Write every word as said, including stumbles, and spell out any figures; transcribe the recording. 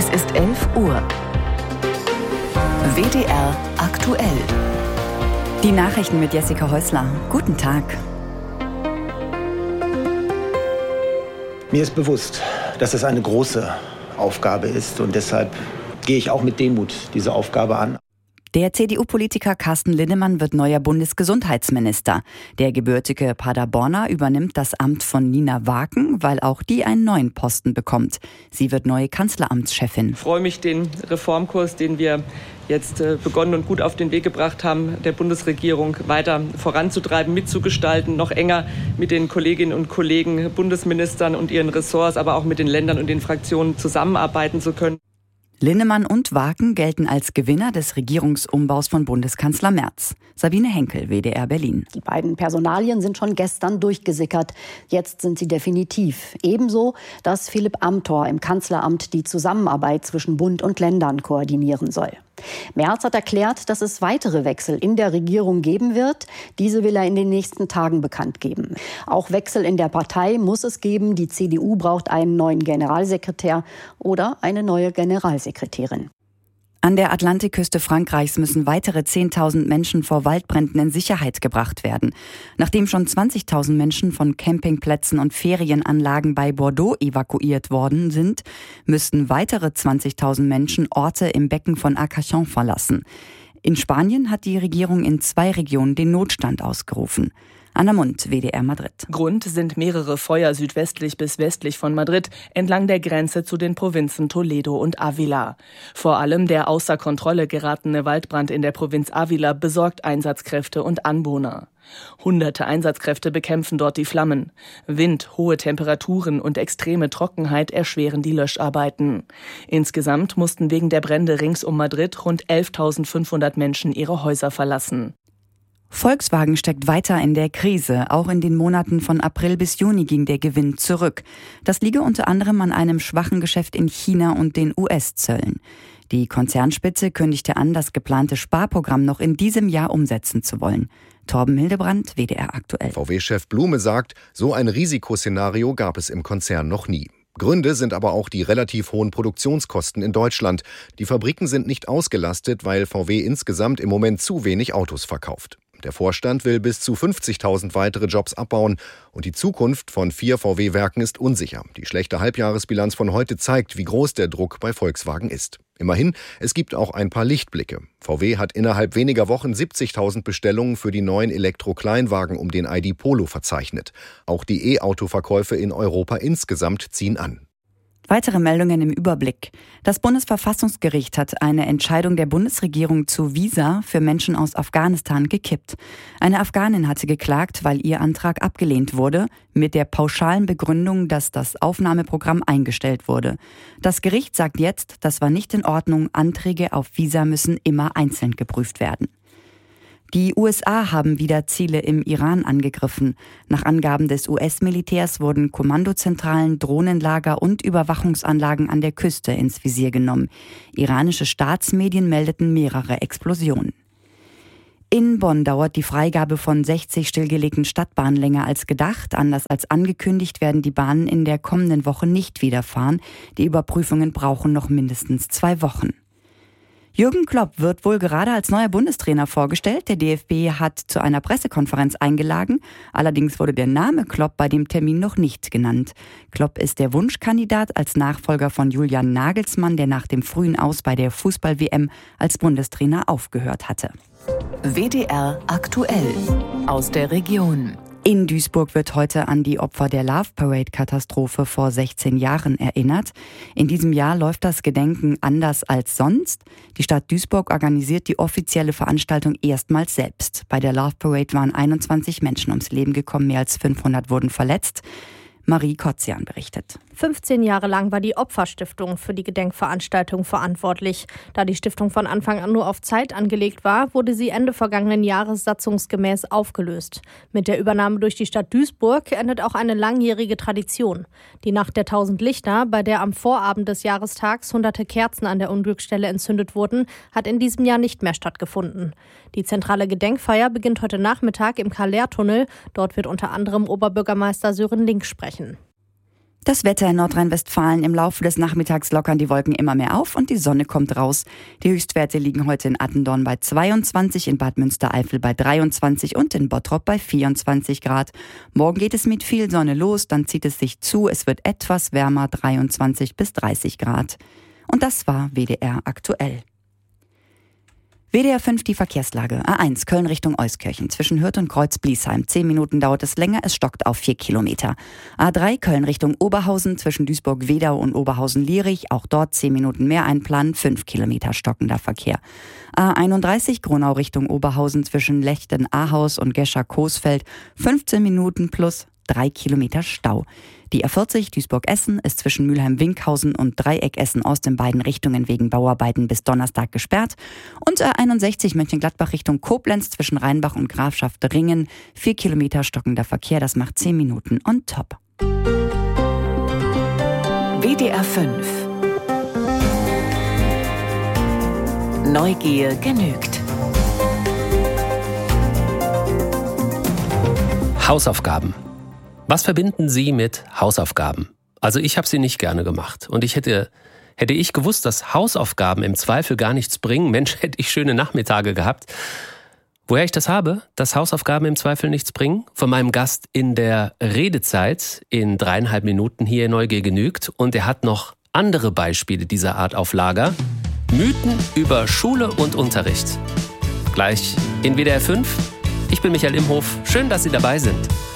Es ist elf Uhr. W D R aktuell. Die Nachrichten mit Jessica Häusler. Guten Tag. Mir ist bewusst, dass es eine große Aufgabe ist und deshalb gehe ich auch mit Demut diese Aufgabe an. Der C D U-Politiker Carsten Linnemann wird neuer Bundesgesundheitsminister. Der gebürtige Paderborner übernimmt das Amt von Nina Waken, weil auch die einen neuen Posten bekommt. Sie wird neue Kanzleramtschefin. Ich freue mich, den Reformkurs, den wir jetzt begonnen und gut auf den Weg gebracht haben, der Bundesregierung weiter voranzutreiben, mitzugestalten, noch enger mit den Kolleginnen und Kollegen, Bundesministern und ihren Ressorts, aber auch mit den Ländern und den Fraktionen zusammenarbeiten zu können. Linnemann und Waken gelten als Gewinner des Regierungsumbaus von Bundeskanzler Merz. Sabine Henkel, W D R Berlin. Die beiden Personalien sind schon gestern durchgesickert. Jetzt sind sie definitiv. Ebenso, dass Philipp Amthor im Kanzleramt die Zusammenarbeit zwischen Bund und Ländern koordinieren soll. Merz hat erklärt, dass es weitere Wechsel in der Regierung geben wird. Diese will er in den nächsten Tagen bekannt geben. Auch Wechsel in der Partei muss es geben. Die C D U braucht einen neuen Generalsekretär oder eine neue Generalsekretärin. An der Atlantikküste Frankreichs müssen weitere zehntausend Menschen vor Waldbränden in Sicherheit gebracht werden. Nachdem schon zwanzigtausend Menschen von Campingplätzen und Ferienanlagen bei Bordeaux evakuiert worden sind, müssten weitere zwanzigtausend Menschen Orte im Becken von Arcachon verlassen. In Spanien hat die Regierung in zwei Regionen den Notstand ausgerufen. Anna Mund, W D R Madrid. Grund sind mehrere Feuer südwestlich bis westlich von Madrid, entlang der Grenze zu den Provinzen Toledo und Ávila. Vor allem der außer Kontrolle geratene Waldbrand in der Provinz Ávila besorgt Einsatzkräfte und Anwohner. Hunderte Einsatzkräfte bekämpfen dort die Flammen. Wind, hohe Temperaturen und extreme Trockenheit erschweren die Löscharbeiten. Insgesamt mussten wegen der Brände rings um Madrid rund elftausendfünfhundert Menschen ihre Häuser verlassen. Volkswagen steckt weiter in der Krise. Auch in den Monaten von April bis Juni ging der Gewinn zurück. Das liege unter anderem an einem schwachen Geschäft in China und den U S-Zöllen. Die Konzernspitze kündigte an, das geplante Sparprogramm noch in diesem Jahr umsetzen zu wollen. Torben Hildebrand, W D R aktuell. V W-Chef Blume sagt, so ein Risikoszenario gab es im Konzern noch nie. Gründe sind aber auch die relativ hohen Produktionskosten in Deutschland. Die Fabriken sind nicht ausgelastet, weil V W insgesamt im Moment zu wenig Autos verkauft. Der Vorstand will bis zu fünfzigtausend weitere Jobs abbauen und die Zukunft von vier V W-Werken ist unsicher. Die schlechte Halbjahresbilanz von heute zeigt, wie groß der Druck bei Volkswagen ist. Immerhin, es gibt auch ein paar Lichtblicke. V W hat innerhalb weniger Wochen siebzigtausend Bestellungen für die neuen Elektro-Kleinwagen um den I D Polo verzeichnet. Auch die E-Auto-Verkäufe in Europa insgesamt ziehen an. Weitere Meldungen im Überblick. Das Bundesverfassungsgericht hat eine Entscheidung der Bundesregierung zu Visa für Menschen aus Afghanistan gekippt. Eine Afghanin hatte geklagt, weil ihr Antrag abgelehnt wurde, mit der pauschalen Begründung, dass das Aufnahmeprogramm eingestellt wurde. Das Gericht sagt jetzt, das war nicht in Ordnung, Anträge auf Visa müssen immer einzeln geprüft werden. Die U S A haben wieder Ziele im Iran angegriffen. Nach Angaben des U S-Militärs wurden Kommandozentralen, Drohnenlager und Überwachungsanlagen an der Küste ins Visier genommen. Iranische Staatsmedien meldeten mehrere Explosionen. In Bonn dauert die Freigabe von sechzig stillgelegten Stadtbahnen länger als gedacht. Anders als angekündigt werden die Bahnen in der kommenden Woche nicht wieder fahren. Die Überprüfungen brauchen noch mindestens zwei Wochen. Jürgen Klopp wird wohl gerade als neuer Bundestrainer vorgestellt. Der D F B hat zu einer Pressekonferenz eingeladen. Allerdings wurde der Name Klopp bei dem Termin noch nicht genannt. Klopp ist der Wunschkandidat als Nachfolger von Julian Nagelsmann, der nach dem frühen Aus bei der Fußball-W M als Bundestrainer aufgehört hatte. W D R aktuell aus der Region. In Duisburg wird heute an die Opfer der Love Parade-Katastrophe vor sechzehn Jahren erinnert. In diesem Jahr läuft das Gedenken anders als sonst. Die Stadt Duisburg organisiert die offizielle Veranstaltung erstmals selbst. Bei der Love Parade waren einundzwanzig Menschen ums Leben gekommen, mehr als fünfhundert wurden verletzt. Marie Kotzian berichtet. fünfzehn Jahre lang war die Opferstiftung für die Gedenkveranstaltung verantwortlich. Da die Stiftung von Anfang an nur auf Zeit angelegt war, wurde sie Ende vergangenen Jahres satzungsgemäß aufgelöst. Mit der Übernahme durch die Stadt Duisburg endet auch eine langjährige Tradition. Die Nacht der tausend Lichter, bei der am Vorabend des Jahrestags hunderte Kerzen an der Unglücksstelle entzündet wurden, hat in diesem Jahr nicht mehr stattgefunden. Die zentrale Gedenkfeier beginnt heute Nachmittag im Karl-Lehr-Tunnel. Dort wird unter anderem Oberbürgermeister Sören Link sprechen. Das Wetter in Nordrhein-Westfalen: im Laufe des Nachmittags lockern die Wolken immer mehr auf und die Sonne kommt raus. Die Höchstwerte liegen heute in Attendorn bei zweiundzwanzig, in Bad Münstereifel bei dreiundzwanzig und in Bottrop bei vierundzwanzig Grad. Morgen geht es mit viel Sonne los, dann zieht es sich zu. Es wird etwas wärmer, dreiundzwanzig bis dreißig Grad. Und das war W D R aktuell. W D R fünf, die Verkehrslage. A eins, Köln Richtung Euskirchen. Zwischen Hürth und Kreuz-Bliesheim. Zehn Minuten dauert es länger, es stockt auf vier Kilometer. A drei, Köln Richtung Oberhausen. Zwischen Duisburg-Wedau und Oberhausen-Lierich. Auch dort zehn Minuten mehr einplanen. Fünf Kilometer stockender Verkehr. A einunddreißig, Gronau Richtung Oberhausen. Zwischen Lechten-Ahaus und Gescher-Coesfeld. fünfzehn Minuten plus drei Kilometer Stau. Die A vierzig Duisburg-Essen ist zwischen Mülheim-Winkhausen und Dreieck-Essen-Ost in beiden Richtungen wegen Bauarbeiten bis Donnerstag gesperrt. Und A einundsechzig Mönchengladbach Richtung Koblenz zwischen Rheinbach und Grafschaft Ringen. Vier Kilometer stockender Verkehr, das macht zehn Minuten on top. W D R fünf. Neugier genügt. Hausaufgaben. Was verbinden Sie mit Hausaufgaben? Also ich habe sie nicht gerne gemacht. Und ich hätte, hätte ich gewusst, dass Hausaufgaben im Zweifel gar nichts bringen, Mensch, hätte ich schöne Nachmittage gehabt. Woher ich das habe, dass Hausaufgaben im Zweifel nichts bringen? Von meinem Gast in der Redezeit in dreieinhalb Minuten hier in Neugier genügt. Und er hat noch andere Beispiele dieser Art auf Lager. Mythen über Schule und Unterricht. Gleich in W D R fünf. Ich bin Michael Imhof. Schön, dass Sie dabei sind.